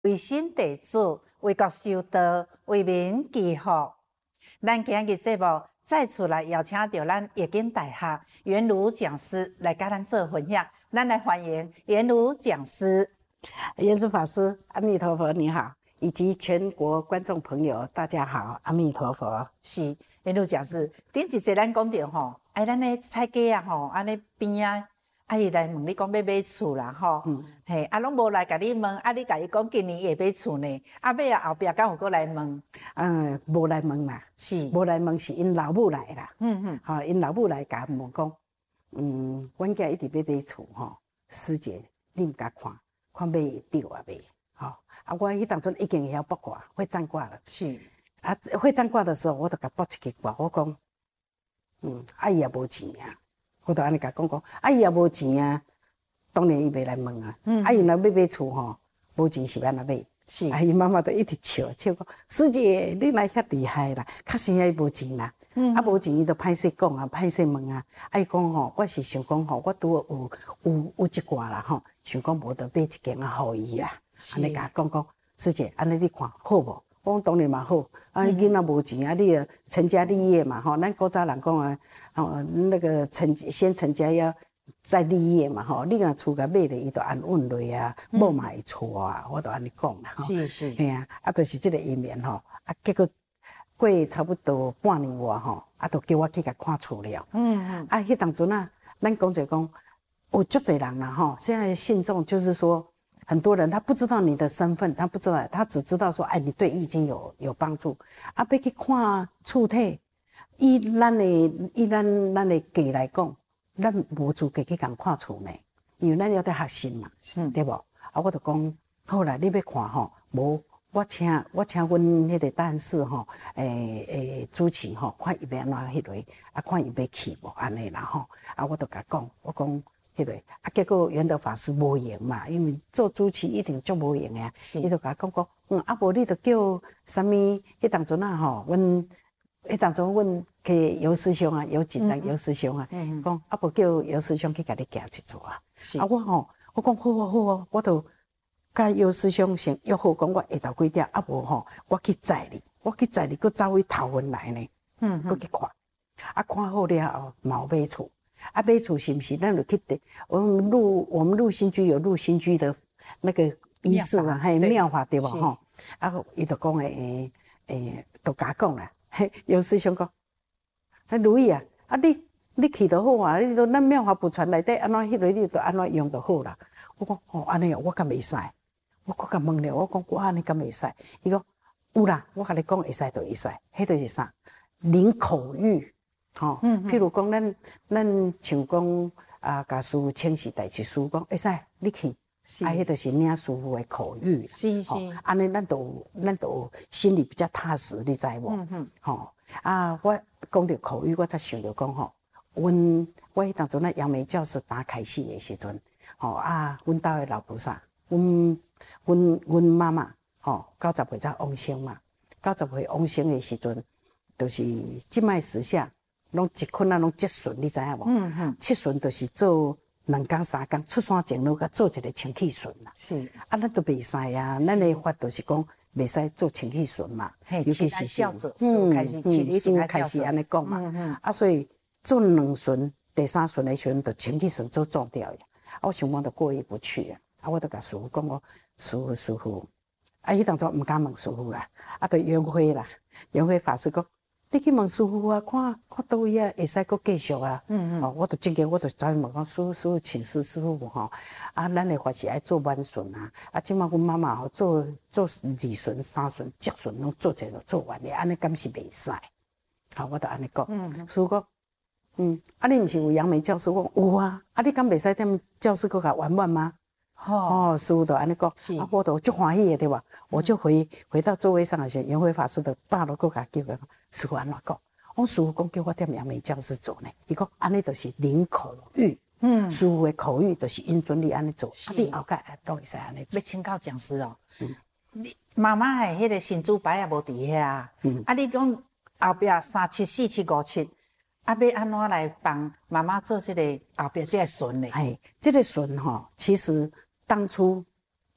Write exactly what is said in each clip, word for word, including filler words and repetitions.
为心地主，为国修道，为民祈福。咱今日节目再次来邀请到咱夜景大学袁如讲师来跟咱做分享。咱来欢迎袁如讲师。 袁如法师，阿弥陀佛，你好，以及全国观众朋友，大家好，阿弥陀佛。 是袁如讲师，顶一节咱讲到吼，哎，咱的菜价啊吼，安尼边啊。啊，伊来问你讲要买厝啦，吼，嗯、嘿，啊，拢无来甲你问，啊，你甲伊讲今年会买厝呢？啊，买啊后壁敢有过来问？ 嗯，无来问啦， 是， 无来问是因老母来啦， 嗯嗯， 吼、哦，因老母来甲问讲，嗯，阮家一直要买厝吼，师姐，你毋甲看，看买会着啊未？吼、哦，啊，我迄当阵已经会晓卜卦，会占卦了， 是， 啊，会占卦的时候，我就甲卜一个卦，我讲，嗯，啊伊也无钱啊。我就安尼甲讲讲，啊伊也无钱啊，当然伊袂来问啊。嗯、啊伊若要买厝吼，无钱是安怎买？是。啊伊妈妈就一直笑笑讲，师姐你来遐厉害啦，确实伊无钱啦。嗯、啊无钱伊就歹势讲啊，歹势问啊。啊伊讲吼，我是想讲吼，我拄有有有一寡啦吼，想讲无得买一间啊，互伊啦。安尼甲讲讲，师姐安尼你看好无？我讲当然嘛好，啊囡仔无钱啊，你成家立业嘛吼，咱古早人讲啊，哦那个成先成家要再立业嘛吼，你若厝甲买咧，伊就安稳落啊，某嘛会娶啊，我都安尼讲啦吼。 是是。 嘿啊，啊就是即个姻缘吼，啊结果过差不多半年外吼，啊就叫我去甲看厝了。嗯嗯。啊，迄当阵啊，咱讲就讲，有足侪人啦吼，现在信众就是说。很多人他不知道你的身份，他不知道，他只知道说，哎，你对易经有有帮助。啊，要去看厝体，以咱的以咱咱的家来讲，咱无资格去共看厝呢，因为咱要得学习嘛，嗯、对无？啊，我就讲好啦，你要看吼，无我请我请阮迄个单士吼，诶诶主持吼，看伊要安怎迄落，啊，看伊要去无安尼啦吼，啊，我就甲讲，我讲。迄个啊，结果圆德法师无用嘛，因为做主持一定足无用啊。伊就甲讲讲，嗯，啊无你就叫啥物？迄当阵啊吼，阮迄当阵阮去尤师兄啊，有几张尤师兄啊，讲啊无叫尤师兄去甲你行一撮啊。啊我吼，我讲好啊好啊，我就甲尤师兄先约好，讲我下昼几点，啊无吼，我去载你，我去载你，佮走回头园来呢，嗯，佮去看，啊看好了后，嘛有买厝。啊，买厝是不是？咱就去的，我们入我们入新居有入新居的那个仪式啊，还有庙法对吧？吼，啊，伊就讲诶诶，都甲讲啦。嘿，有师兄讲，啊，如意啊，啊你你去就好啊，你都咱庙法不传内底，安怎迄个你就安怎用就好啦。我讲哦，安尼我敢袂使，我搁甲问了，我讲我安尼敢袂使？伊讲有啦，我甲你讲会使就会使，迄就是啥？领口谕。吼、哦，嗯、譬如讲，咱咱像讲啊，家师请示代志师讲，会使你去，啊，迄就是领师傅的口谕， 是是， 安尼、哦、咱都咱都心里比较踏实，你知无？嗯哼，吼、哦、啊，我讲到口谕，我才想到讲吼，阮我迄当阵咧杨梅教室打开始的时阵，吼、哦、啊，阮兜的老菩萨，阮阮阮妈妈，吼、哦，九十岁才往生嘛，九十岁往生的时阵，就是即卖时下。拢一困啊，拢七旬，你知影无？嗯嗯，七旬就是做两工三工，出山前拢甲做一个清气巡啦。是，啊，咱都袂使啊，咱的法就是讲袂使做清气巡嘛，尤其是孝子，嗯嗯，师父开始安尼讲嘛。嗯嗯，啊，所以做两巡、第三巡的时阵，就清气巡做重要呀。啊，我想我就过意不去啊，啊，我就甲师父讲我师父师父，啊，迄当初毋敢问师父啦，啊，就圆会啦，圆会法师讲。你去问师傅啊，看看倒位啊，会使阁继续啊。嗯嗯。哦，我就真个，我就走去问讲，师傅师傅，请示师傅吼。啊，咱的法是爱做晚巡啊。啊，即马阮妈妈吼做做二巡、三巡、七巡拢做者就做完咧，安尼敢是袂使。好，我就安尼讲。嗯。师傅讲，嗯，啊，你毋是有杨梅教师讲有啊？啊，你敢袂使踮教室阁甲圆满吗？哦，师傅就安尼讲，啊，我就足欢喜的对吧？我就回回到座位上的时候，圆辉法师就大楼阁甲叫个师傅安怎讲？我师傅讲叫我踮杨梅教室做呢，伊讲安尼就是领口谕，嗯，师傅的口谕就是因准你安尼做，啊，你后盖都会使安尼做。 要请教讲师哦，嗯，你妈妈的迄个神主牌也无伫遐啊，嗯，啊，你讲后壁三七四七五七。啊，要安怎来帮妈妈做这个后壁这个巡呢？ 哎，这个巡吼，其实当初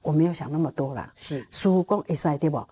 我没有想那么多啦。 是， 师傅讲会使对无？